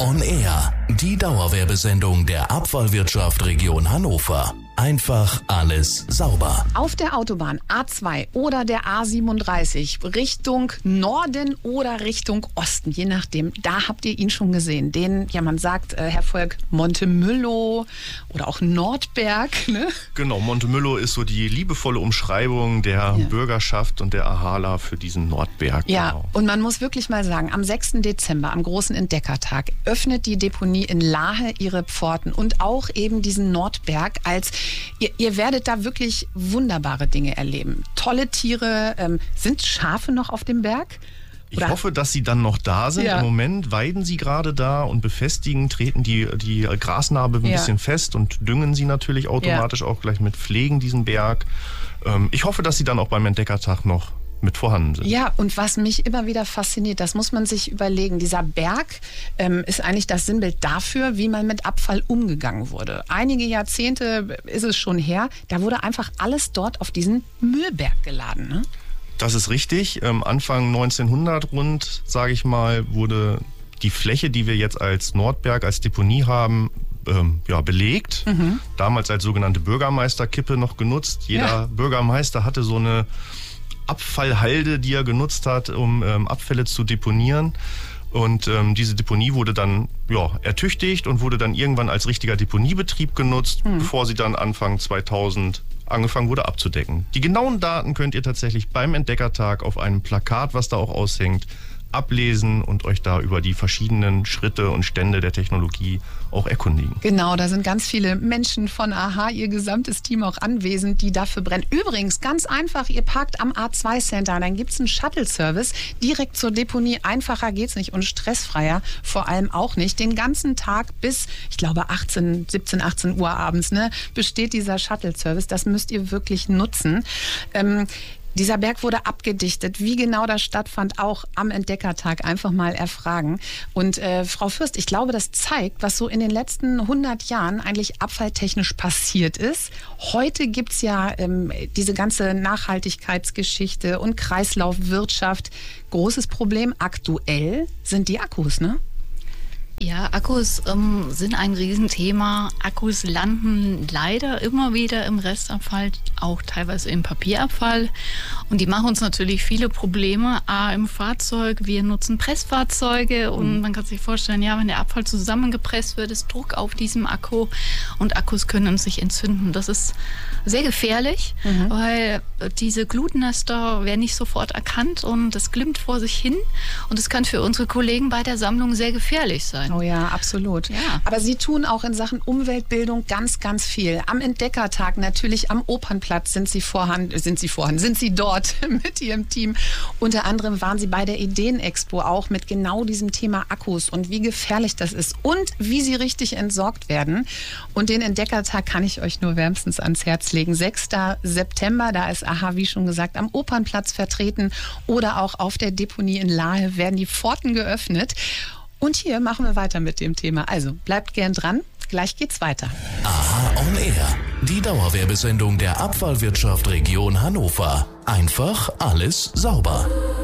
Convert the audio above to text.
on Air, die Dauerwerbesendung der Abfallwirtschaft Region Hannover. Einfach alles sauber. Auf der Autobahn A2 oder der A37 Richtung Norden oder Richtung Osten, je nachdem. Da habt ihr ihn schon gesehen. Den, ja man sagt, Herr Volk, Montemüllo oder auch Nordberg. Ne? Genau, Montemüllo ist so die liebevolle Umschreibung der Bürgerschaft und der Ahala für diesen Nordberg. Ja, genau. Und man muss wirklich mal sagen, am 6. Dezember, am großen Entdeckertag, öffnet die Deponie in Lahe ihre Pforten und auch eben diesen Nordberg als Ihr werdet da wirklich wunderbare Dinge erleben. Tolle Tiere. Sind Schafe noch auf dem Berg? Ich hoffe, dass sie dann noch da sind. Ja. Im Moment weiden sie gerade da und befestigen, treten die Grasnarbe ein bisschen fest und düngen sie natürlich automatisch auch gleich mit Pflegen, diesen Berg. Ich hoffe, dass sie dann auch beim Entdeckertag noch mit vorhanden sind. Ja, und was mich immer wieder fasziniert, das muss man sich überlegen. Dieser Berg ist eigentlich das Sinnbild dafür, wie man mit Abfall umgegangen wurde. Einige Jahrzehnte ist es schon her, da wurde einfach alles dort auf diesen Müllberg geladen. Ne? Das ist richtig. Anfang 1900 rund, sage ich mal, wurde die Fläche, die wir jetzt als Nordberg, als Deponie haben, belegt. Damals als sogenannte Bürgermeisterkippe noch genutzt. Jeder Bürgermeister hatte so eine Abfallhalde, die er genutzt hat, um Abfälle zu deponieren. Und diese Deponie wurde dann ertüchtigt und wurde dann irgendwann als richtiger Deponiebetrieb genutzt, bevor sie dann Anfang 2000 angefangen wurde abzudecken. Die genauen Daten könnt ihr tatsächlich beim Entdeckertag auf einem Plakat, was da auch aushängt, ablesen und euch da über die verschiedenen Schritte und Stände der Technologie auch erkundigen. Genau, da sind ganz viele Menschen von AHA, ihr gesamtes Team auch anwesend, die dafür brennen. Übrigens, ganz einfach, ihr parkt am A2-Center, dann gibt es einen Shuttle-Service direkt zur Deponie. Einfacher geht's nicht und stressfreier vor allem auch nicht. Den ganzen Tag bis, ich glaube, 17, 18 Uhr abends besteht dieser Shuttle-Service. Das müsst ihr wirklich nutzen. Dieser Berg wurde abgedichtet. Wie genau das stattfand, auch am Entdeckertag einfach mal erfragen. Und Frau Fürst, ich glaube, das zeigt, was so in den letzten 100 Jahren eigentlich abfalltechnisch passiert ist. Heute gibt's ja diese ganze Nachhaltigkeitsgeschichte und Kreislaufwirtschaft. Großes Problem aktuell sind die Akkus, ne? Ja, Akkus sind ein Riesenthema. Akkus landen leider immer wieder im Restabfall, auch teilweise im Papierabfall. Und die machen uns natürlich viele Probleme. A, im Fahrzeug, wir nutzen Pressfahrzeuge und man kann sich vorstellen, wenn der Abfall zusammengepresst wird, ist Druck auf diesem Akku und Akkus können sich entzünden. Das ist sehr gefährlich, weil diese Glutnester werden nicht sofort erkannt und das glimmt vor sich hin und es kann für unsere Kollegen bei der Sammlung sehr gefährlich sein. Oh ja, absolut. Ja. Aber Sie tun auch in Sachen Umweltbildung ganz, ganz viel. Am Entdeckertag natürlich am Opernplatz sind Sie dort mit Ihrem Team. Unter anderem waren Sie bei der Ideenexpo auch mit genau diesem Thema Akkus und wie gefährlich das ist und wie sie richtig entsorgt werden. Und den Entdeckertag kann ich euch nur wärmstens ans Herz legen. 6. September, da ist AHA, wie schon gesagt, am Opernplatz vertreten oder auch auf der Deponie in Lahe werden die Pforten geöffnet. Und hier machen wir weiter mit dem Thema. Also bleibt gern dran, gleich geht's weiter. AHA on Air, die Dauerwerbesendung der Abfallwirtschaft Region Hannover. Einfach alles sauber.